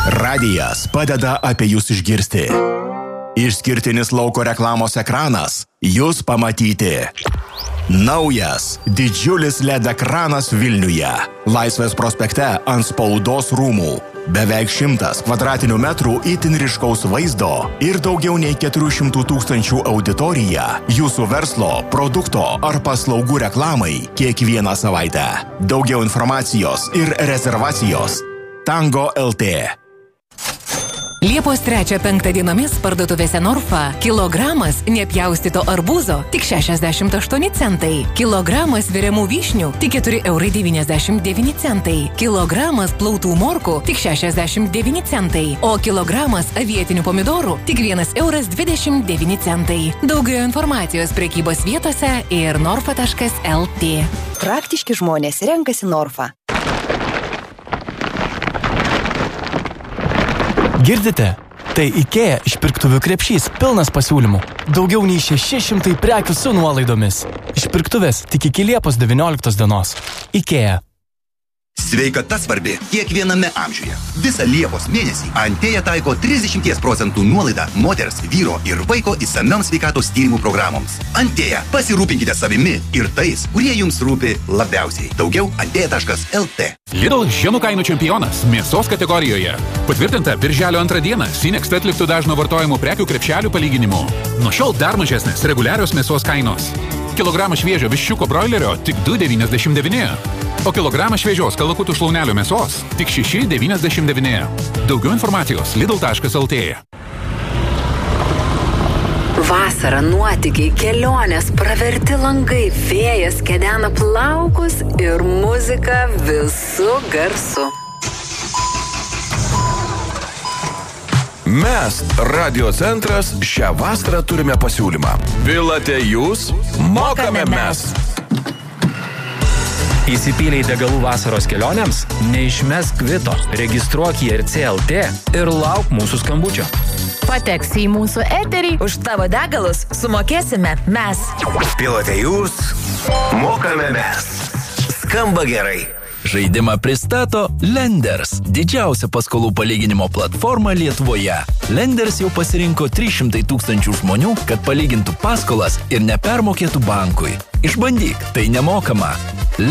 Radijas padeda apie jūs išgirsti. Išskirtinis lauko reklamos ekranas jūs pamatyti. Naujas, didžiulis LED ekranas Vilniuje. Laisvės prospekte ant Spaudos rūmų. Beveik 100 kvadratinių metrų itin ryškaus vaizdo ir daugiau nei 400 000 auditorija jūsų verslo, produkto ar paslaugų reklamai kiekvieną savaitę. Daugiau informacijos ir rezervacijos Tango LT. Liepos 3-5 dienomis parduotuvėse Norfa kilogramas nepjaustyto arbūzo tik 68 centai, kilogramas viriamų vyšnių tik 4,99 centai, kilogramas plautų morkų tik 69 centai, o kilogramas avietinių pomidorų tik 1,29 centai. Daugiau informacijos prekybos vietose ir norfa.lt. Praktiški žmonės renkasi Norfa. Girdite? Tai IKEA išpirktuvių krepšys pilnas pasiūlymų. Daugiau nei 600 prekių su nuolaidomis. Išpirktuvės tik iki Liepos 19 dienos. IKEA. Sveikata svarbi kiekviename amžiuje. Visą Liepos mėnesį Antėja taiko 30% nuolaidą moters, vyro ir vaiko išsamioms sveikatos tyrimų programoms. Antėja, pasirūpinkite savimi ir tais, kurie jums rūpi labiausiai. Daugiau antėja.lt. Lidl žemų kainų čempionas mėsos kategorijoje. Patvirtinta birželio 2 dieną Sinext atliktų dažno vartojimo prekių krepšelių palyginimu. Nuo šiol dar mažesnės reguliarios mėsos kainos. Kilogramą šviežio viščiuko broilerio tik 2,99. O kilogramą šviežios kalakutų šlaunelio mėsos tik 6,99. Daugiau informacijos lidl.lt. Vasara, nuotykiai, kelionės, praverti langai, vėjas kedena plaukus ir muzika visu garsu. Mes, Radio Centras, šią vasarą turime pasiūlymą. Vilate jūs, mokame mes. Įsipyliai degalų vasaros kelionėms? Neišmesk kvito, registruok į RCLT ir lauk mūsų skambučio. Pateksi į mūsų eterį, už tavo degalus sumokėsime mes. Pilate jūs, mokame mes. Skamba gerai. Žaidimą pristato Lenders, didžiausia paskolų palyginimo platforma Lietuvoje. Lenders jau pasirinko 300 000 žmonių, kad palygintų paskolas ir nepermokėtų bankui. Išbandyk, tai nemokama.